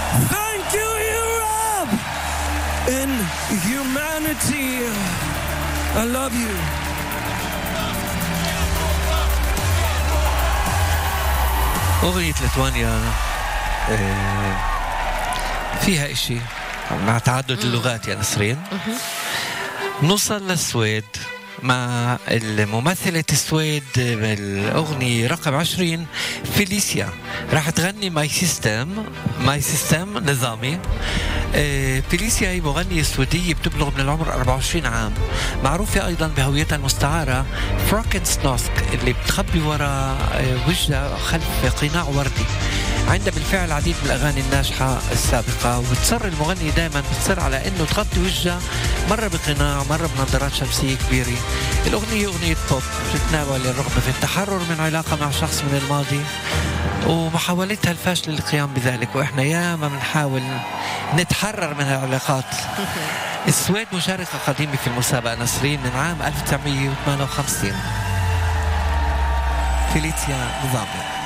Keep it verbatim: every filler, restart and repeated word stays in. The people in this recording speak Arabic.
Thank you, Europe and humanity. I love you. أغنية ليتوانيا فيها إشي مع تعدد اللغات يا نسرين. نوصل للسويد مع الممثلة السويد بالأغنية رقم عشرين فيليسيا، راح تغني ماي سيستم. ماي سيستم نظامي. فيليسيا هي مغنية سويدية بتبلغ من العمر أربعة وعشرين عام، معروفة أيضا بهويتها المستعارة فراكنسنوسك اللي بتخبي وراء وجهها خلف قناع وردي. عندها بالفعل العديد من الأغاني الناجحة السابقة، وبتصر المغني دائما بتصر على أنه تغطي وجهها مرة بقناع مرة بنظارات شمسية كبيرة. الأغنية أغنية بوب تتناول الرغبة في التحرر من علاقة مع شخص من الماضي ومحاولتها الفاشلة للقيام بذلك، وإحنا ياما بنحاول نتحرر من العلاقات. السويد مشاركة قديمة في المسابقة نسرين من عام ألف وتسعمية وثمانية وخمسين. فيليسيا نظامي.